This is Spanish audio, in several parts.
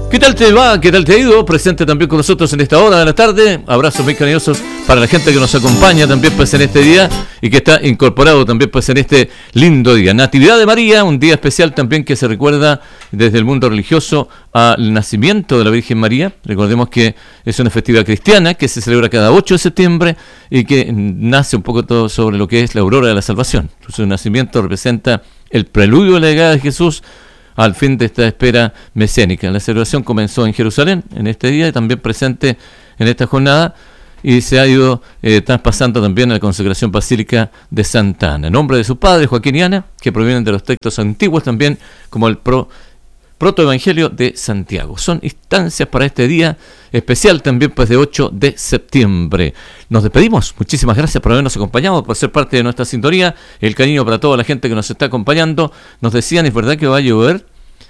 ¿Qué tal te va? ¿Qué tal te ha ido? Presente también con nosotros en esta hora de la tarde. Abrazos muy cariñosos para la gente que nos acompaña también pues en este día y que está incorporado también pues en este lindo día. Natividad de María, un día especial también que se recuerda desde el mundo religioso al nacimiento de la Virgen María. Recordemos que es una festividad cristiana que se celebra cada 8 de septiembre y que nace un poco todo sobre lo que es la aurora de la salvación. Su nacimiento representa el preludio de la llegada de Jesús al fin de esta espera mesiánica. La celebración comenzó en Jerusalén en este día y también presente en esta jornada y se ha ido traspasando también a la consagración basílica de Santa Ana. En nombre de su padre Joaquín y Ana, que provienen de los textos antiguos también, como el protoevangelio de Santiago. Son instancias para este día especial también pues de 8 de septiembre. Nos despedimos. Muchísimas gracias por habernos acompañado, por ser parte de nuestra sintonía. El cariño para toda la gente que nos está acompañando. Nos decían, ¿es verdad que va a llover?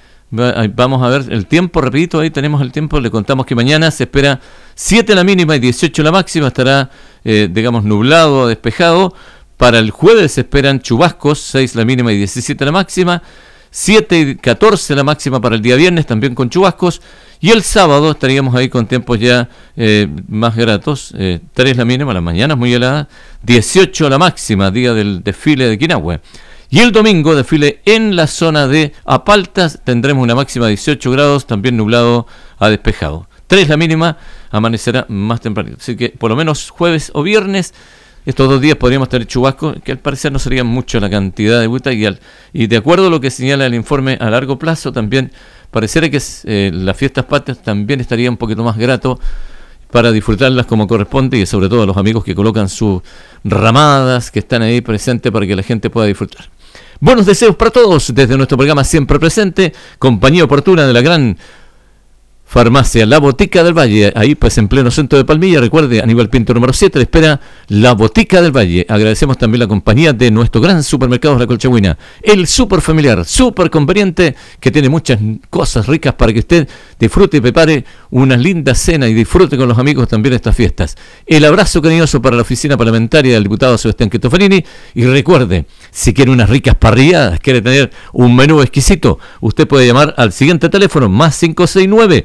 Vamos a ver el tiempo, rapidito, ahí tenemos el tiempo. Le contamos que mañana se espera 7 la mínima y 18 la máxima. Estará, nublado, despejado. Para el jueves se esperan chubascos, 6 la mínima y 17 la máxima. 7 y 14 la máxima para el día viernes, también con chubascos. Y el sábado estaríamos ahí con tiempos ya más gratos. 3 la mínima, las mañanas muy heladas. 18 la máxima, día del desfile de Quinahue. Y el domingo, desfile en la zona de Apaltas. Tendremos una máxima de 18 grados, también nublado a despejado. 3 la mínima, amanecerá más temprano. Así que por lo menos jueves o viernes, estos 2 días podríamos tener chubascos, que al parecer no sería mucho la cantidad de agüita. Y de acuerdo a lo que señala el informe a largo plazo, también pareciera que las fiestas patrias también estaría un poquito más grato para disfrutarlas como corresponde y sobre todo a los amigos que colocan sus ramadas, que están ahí presentes para que la gente pueda disfrutar. Buenos deseos para todos desde nuestro programa Siempre Presente, compañía oportuna de la gran Farmacia La Botica del Valle, ahí pues en pleno centro de Palmilla. Recuerde, Aníbal Pinto número 7, le espera La Botica del Valle. Agradecemos también la compañía de nuestro gran supermercado de la Colchagüina, el súper familiar, súper conveniente, que tiene muchas cosas ricas para que usted disfrute y prepare una linda cena y disfrute con los amigos también estas fiestas. El abrazo cariñoso para la oficina parlamentaria del diputado Sebastián Cristoforini. Y recuerde, si quiere unas ricas parrilladas, quiere tener un menú exquisito, usted puede llamar al siguiente teléfono, más 569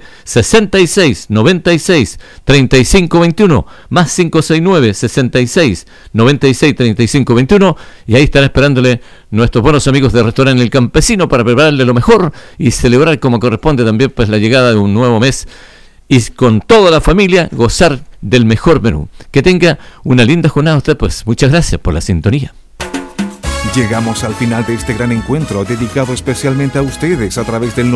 66 96 35 21, más 569 66 96 35 21, y ahí estará esperándole nuestros buenos amigos de Restaurante El Campesino para prepararle lo mejor y celebrar como corresponde también pues la llegada de un nuevo mes y con toda la familia gozar del mejor menú. Que tenga una linda jornada usted, pues muchas gracias por la sintonía. Llegamos al final de este gran encuentro dedicado especialmente a ustedes a través del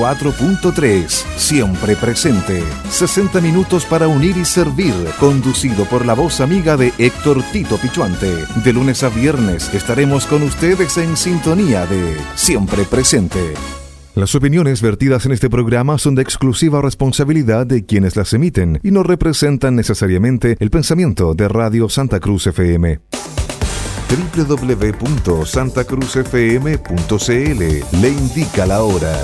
94.3. Siempre presente. 60 minutos para unir y servir. Conducido por la voz amiga de Héctor Tito Pichuante. De lunes a viernes estaremos con ustedes en sintonía de Siempre Presente. Las opiniones vertidas en este programa son de exclusiva responsabilidad de quienes las emiten y no representan necesariamente el pensamiento de Radio Santa Cruz FM. www.santacruzfm.cl le indica la hora.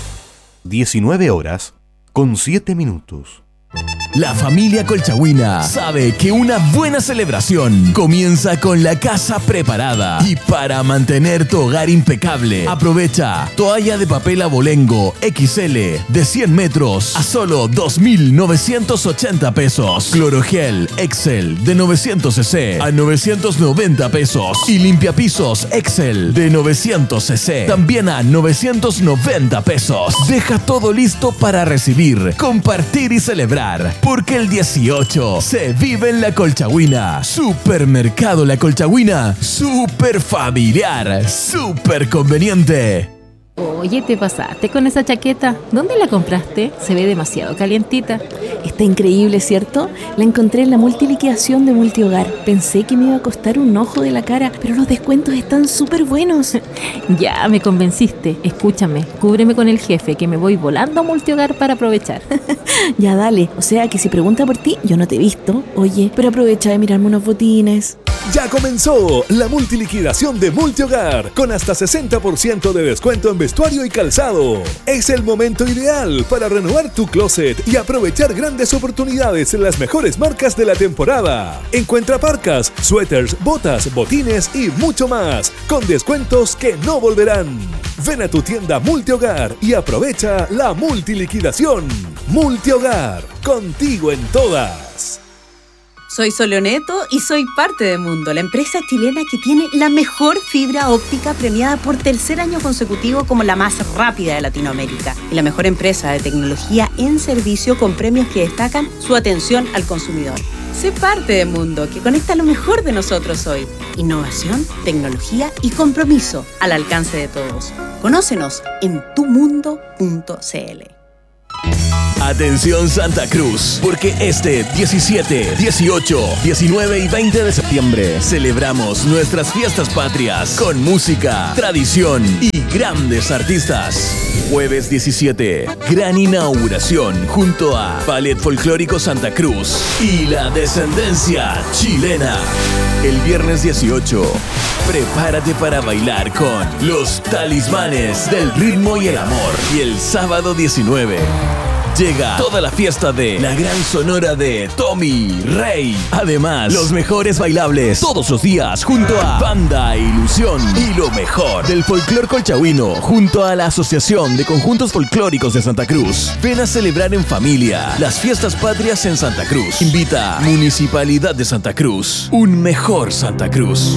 19:07. La familia Colchagüina sabe que una buena celebración comienza con la casa preparada. Y para mantener tu hogar impecable, aprovecha toalla de papel abolengo XL de 100 metros a solo 2.980 pesos. Clorogel Excel de 900 cc a 990 pesos. Y limpiapisos Excel de 900 cc también a 990 pesos. Deja todo listo para recibir, compartir y celebrar. Porque el 18 se vive en La Colchagüina. Supermercado La Colchagüina. Super familiar. Super conveniente. Oye, te pasaste con esa chaqueta. ¿Dónde la compraste? Se ve demasiado calientita. Está increíble, ¿cierto? La encontré en la multiliquidación de Multihogar. Pensé que me iba a costar un ojo de la cara, pero los descuentos están súper buenos. Ya, me convenciste. Escúchame, cúbreme con el jefe, que me voy volando a Multihogar para aprovechar. Ya, dale. O sea, que si pregunta por ti, yo no te he visto. Oye, pero aprovecha de mirarme unos botines. Ya comenzó la multiliquidación de Multihogar con hasta 60% de descuento en vestuario y calzado. Es el momento ideal para renovar tu closet y aprovechar grandes oportunidades en las mejores marcas de la temporada. Encuentra parcas, suéteres, botas, botines y mucho más con descuentos que no volverán. Ven a tu tienda Multihogar y aprovecha la multiliquidación. Multihogar, contigo en todas. Soy Soleoneto y soy parte de Mundo, la empresa chilena que tiene la mejor fibra óptica premiada por tercer año consecutivo como la más rápida de Latinoamérica y la mejor empresa de tecnología en servicio con premios que destacan su atención al consumidor. Sé parte de Mundo, que conecta lo mejor de nosotros hoy. Innovación, tecnología y compromiso al alcance de todos. Conócenos en tumundo.cl. Atención Santa Cruz, porque este 17, 18, 19 y 20 de septiembre celebramos nuestras fiestas patrias con música, tradición y grandes artistas. Jueves 17, gran inauguración junto a Ballet Folclórico Santa Cruz y la Descendencia Chilena. El viernes 18, prepárate para bailar con los Talismanes del Ritmo y el Amor. Y el sábado 19, llega toda la fiesta de la gran sonora de Tommy Rey. Además, los mejores bailables todos los días junto a Banda Ilusión y lo mejor del folclor colchagüino junto a la Asociación de Conjuntos Folclóricos de Santa Cruz. Ven a celebrar en familia las fiestas patrias en Santa Cruz. Invita Municipalidad de Santa Cruz. Un mejor Santa Cruz.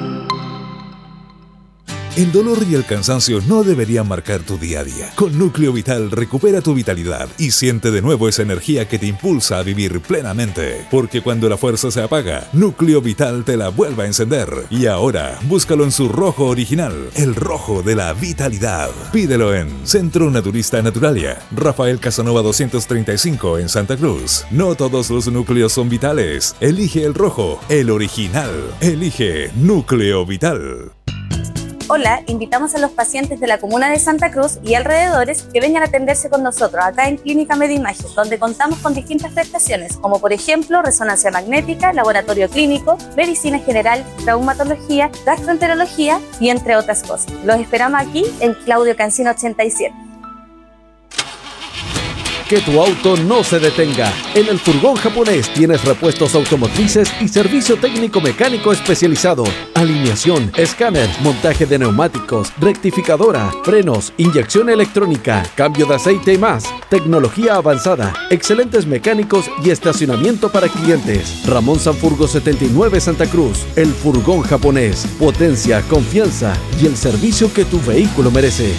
El dolor y el cansancio no deberían marcar tu día a día. Con Núcleo Vital recupera tu vitalidad y siente de nuevo esa energía que te impulsa a vivir plenamente. Porque cuando la fuerza se apaga, Núcleo Vital te la vuelve a encender. Y ahora, búscalo en su rojo original, el rojo de la vitalidad. Pídelo en Centro Naturista Naturalia, Rafael Casanova 235 en Santa Cruz. No todos los núcleos son vitales. Elige el rojo, el original. Elige Núcleo Vital. Hola, invitamos a los pacientes de la comuna de Santa Cruz y alrededores que vengan a atenderse con nosotros acá en Clínica MediImagen, donde contamos con distintas prestaciones, como por ejemplo resonancia magnética, laboratorio clínico, medicina general, traumatología, gastroenterología y entre otras cosas. Los esperamos aquí en Claudio Cancino 87. Que tu auto no se detenga. En el Furgón Japonés tienes repuestos automotrices y servicio técnico mecánico especializado. Alineación, escáner, montaje de neumáticos, rectificadora, frenos, inyección electrónica, cambio de aceite y más. Tecnología avanzada, excelentes mecánicos y estacionamiento para clientes. Ramón Sanfurgo 79 Santa Cruz. El Furgón Japonés. Potencia, confianza y el servicio que tu vehículo merece.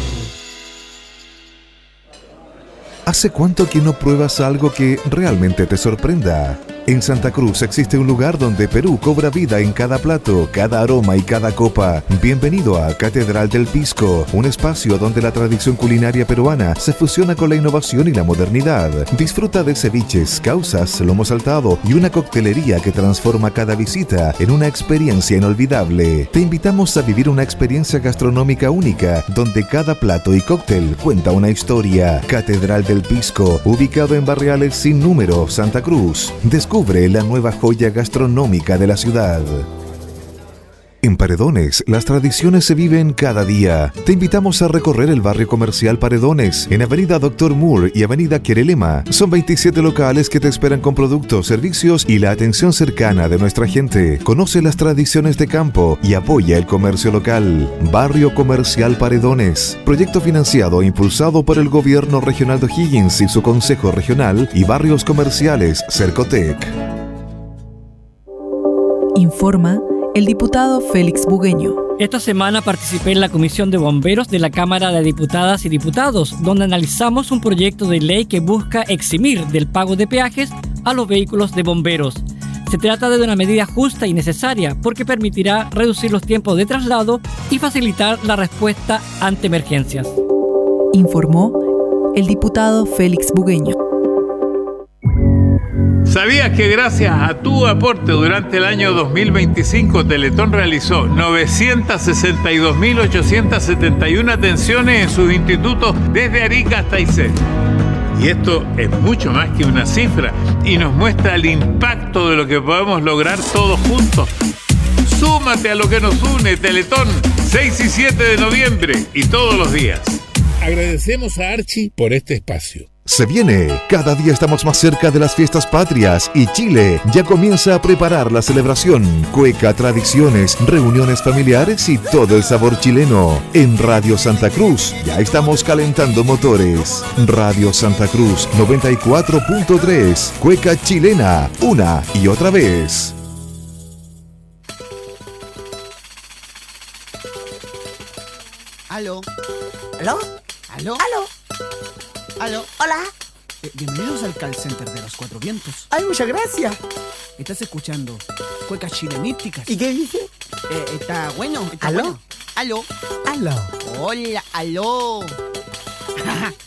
¿Hace cuánto que no pruebas algo que realmente te sorprenda? En Santa Cruz existe un lugar donde Perú cobra vida en cada plato, cada aroma y cada copa. Bienvenido a Catedral del Pisco, un espacio donde la tradición culinaria peruana se fusiona con la innovación y la modernidad. Disfruta de ceviches, causas, lomo saltado y una coctelería que transforma cada visita en una experiencia inolvidable. Te invitamos a vivir una experiencia gastronómica única, donde cada plato y cóctel cuenta una historia. Catedral del Pisco, ubicado en Barriales Sin Número, Santa Cruz. Descubre la nueva joya gastronómica de la ciudad. En Paredones, las tradiciones se viven cada día. Te invitamos a recorrer el barrio comercial Paredones, en Avenida Dr. Moore y Avenida Querelema. Son 27 locales que te esperan con productos, servicios y la atención cercana de nuestra gente. Conoce las tradiciones de campo y apoya el comercio local. Barrio Comercial Paredones. Proyecto financiado e impulsado por el Gobierno Regional de O'Higgins y su Consejo Regional y Barrios Comerciales Cercotec. Informa el diputado Félix Bugueño. Esta semana participé en la Comisión de Bomberos de la Cámara de Diputadas y Diputados, donde analizamos un proyecto de ley que busca eximir del pago de peajes a los vehículos de bomberos. Se trata de una medida justa y necesaria porque permitirá reducir los tiempos de traslado y facilitar la respuesta ante emergencias. Informó el diputado Félix Bugueño. ¿Sabías que gracias a tu aporte durante el año 2025 Teletón realizó 962.871 atenciones en sus institutos desde Arica hasta Aysén? Y esto es mucho más que una cifra y nos muestra el impacto de lo que podemos lograr todos juntos. Súmate a lo que nos une, Teletón, 6 y 7 de noviembre y todos los días. Agradecemos a Archie por este espacio. Se viene, cada día estamos más cerca de las fiestas patrias y Chile ya comienza a preparar la celebración. Cueca, tradiciones, reuniones familiares y todo el sabor chileno. En Radio Santa Cruz ya estamos calentando motores. Radio Santa Cruz 94.3, Cueca chilena, una y otra vez. ¿Aló? ¿Aló? ¿Aló? ¿Aló? ¿Aló? ¿Hola? Bienvenidos al call center de los Cuatro Vientos. ¡Ay, muchas gracias! Estás escuchando cuecas chilenísticas. ¿Y qué dice? Está bueno. Está ¿Aló? bueno. ¿Aló? ¿Aló? Hola, aló.